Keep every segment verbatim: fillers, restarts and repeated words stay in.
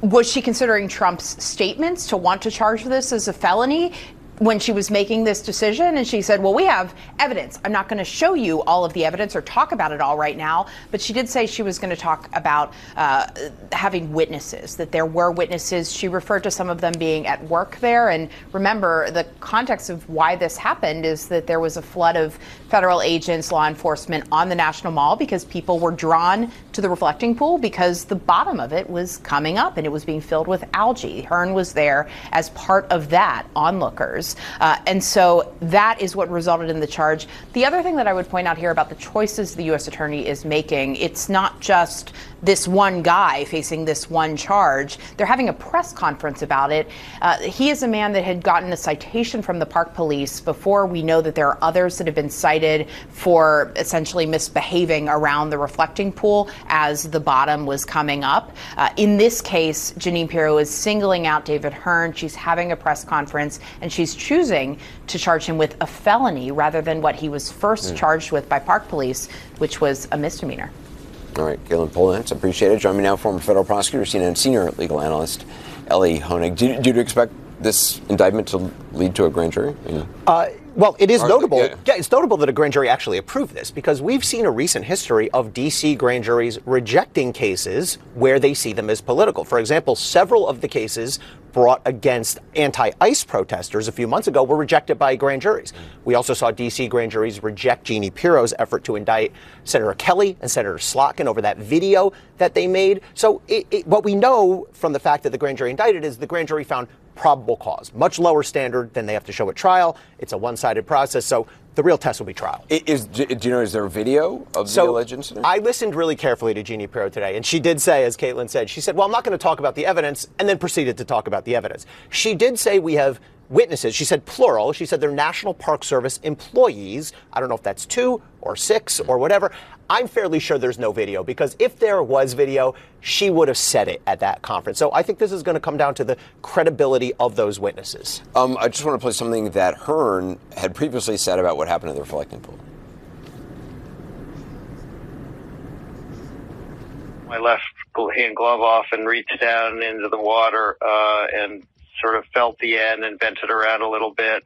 Was she considering Trump's statements to want to charge this as a felony when she was making this decision? And she said, well, we have evidence. I'm not going to show you all of the evidence or talk about it all right now. But she did say she was going to talk about uh, having witnesses, that there were witnesses. She referred to some of them being at work there. And remember, the context of why this happened is that there was a flood of federal agents, law enforcement on the National Mall because people were drawn to the reflecting pool because the bottom of it was coming up and it was being filled with algae. Hearn was there as part of that, onlookers. Uh, and so that is what resulted in the charge. The other thing that I would point out here about the choices the U S attorney is making, it's not just this one guy facing this one charge. They're having a press conference about it. Uh, he is a man that had gotten a citation from the Park Police before. We know that there are others that have been cited for essentially misbehaving around the reflecting pool as the bottom was coming up. Uh, in this case, Jeanine Pirro is singling out David Hearn. She's having a press conference, and she's choosing to charge him with a felony rather than what he was first mm. charged with by Park Police, which was a misdemeanor. All right, Katelyn Polantz, appreciate it. Join me now, former federal prosecutor, C N N senior legal analyst Elie Honig. Do, do you expect this indictment to lead to a grand jury? Uh, well, it is Are notable. they, yeah. yeah, it's notable that a grand jury actually approved this because we've seen a recent history of D C grand juries rejecting cases where they see them as political. For example, several of the cases brought against anti-ICE protesters a few months ago were rejected by grand juries. We also saw D C grand juries reject Jeanine Pirro's effort to indict Senator Kelly and Senator Slotkin over that video that they made. So it, it, what we know from the fact that the grand jury indicted is the grand jury found probable cause, much lower standard than they have to show at trial. It's a one-sided process, so the real test will be trial. Is, do you know, is there a video of so the alleged incident? I listened really carefully to Jeanine Pirro today, and she did say, as Katelyn said, she said, well, I'm not going to talk about the evidence, and then proceeded to talk about the evidence. She did say we have witnesses. She said plural. She said they're National Park Service employees. I don't know if that's two or six or whatever. I'm fairly sure there's no video because if there was video, she would have said it at that conference. So I think this is going to come down to the credibility of those witnesses. Um, I just want to play something that Hearn had previously said about what happened at the reflecting pool. I left hand glove off and reached down into the water uh, and sort of felt the end and bent it around a little bit.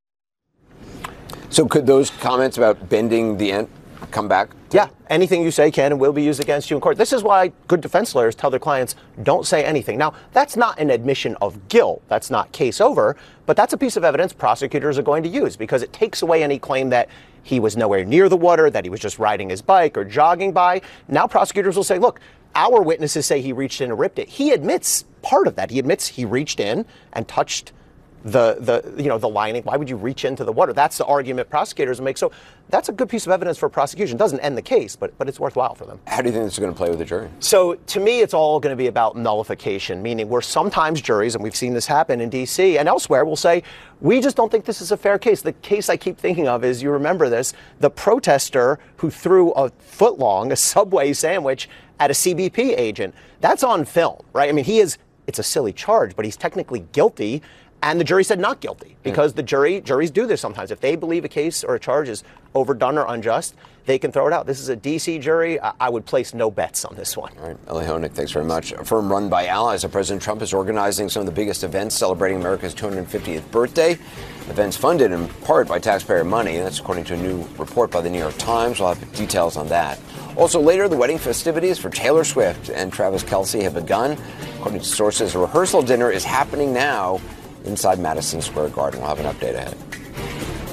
So could those comments about bending the end come back? Yeah, anything you say can and will be used against you in court. This is why good defense lawyers tell their clients, don't say anything. Now, that's not an admission of guilt. That's not case over. But that's a piece of evidence prosecutors are going to use because it takes away any claim that he was nowhere near the water, that he was just riding his bike or jogging by. Now prosecutors will say, look, our witnesses say he reached in and ripped it. He admits part of that. He admits he reached in and touched the, the you know, the lining. Why would you reach into the water? That's the argument prosecutors make. So that's a good piece of evidence for prosecution. It doesn't end the case, but but it's worthwhile for them. How do you think this is going to play with the jury? So to me, it's all going to be about nullification, meaning where sometimes juries, and we've seen this happen in D C and elsewhere, will say, we just don't think this is a fair case. The case I keep thinking of is, you remember this, the protester who threw a foot long, a Subway sandwich at a C B P agent. That's on film, right? I mean, he is, it's a silly charge, but he's technically guilty. And the jury said not guilty because the jury, juries do this sometimes. If they believe a case or a charge is overdone or unjust, they can throw it out. This is a D C jury. I, I would place no bets on this one. All right, Elie Honig, thanks very much. A firm run by allies of President Trump is organizing some of the biggest events celebrating America's two hundred fiftieth birthday. Events funded in part by taxpayer money. That's according to a new report by the New York Times. We'll have details on that. Also later, the wedding festivities for Taylor Swift and Travis Kelce have begun. According to sources, a rehearsal dinner is happening now inside Madison Square Garden. We'll have an update ahead.